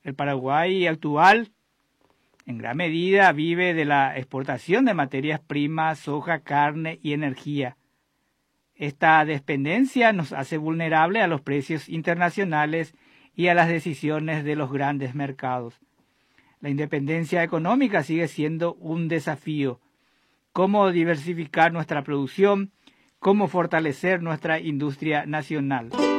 El Paraguay actual, en gran medida, vive de la exportación de materias primas, soja, carne y energía. Esta dependencia nos hace vulnerables a los precios internacionales y a las decisiones de los grandes mercados. La independencia económica sigue siendo un desafío. Cómo diversificar nuestra producción, cómo fortalecer nuestra industria nacional.